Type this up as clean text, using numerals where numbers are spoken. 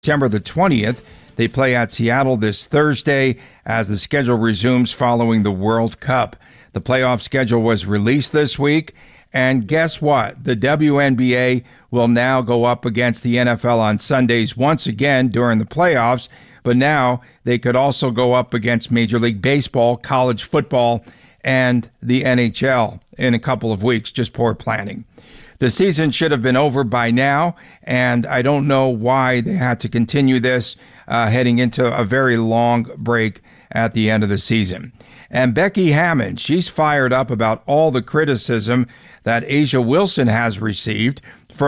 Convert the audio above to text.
December the 20th. They play at Seattle this Thursday as the schedule resumes following the World Cup. The playoff schedule was released this week, and guess what? The WNBA will now go up against the NFL on Sundays once again during the playoffs, but now they could also go up against Major League Baseball, college football, and the NHL in a couple of weeks. Just poor planning. The season should have been over by now, and I don't know why they had to continue this heading into a very long break at the end of the season. And Becky Hammon, she's fired up about all the criticism that A'ja Wilson has received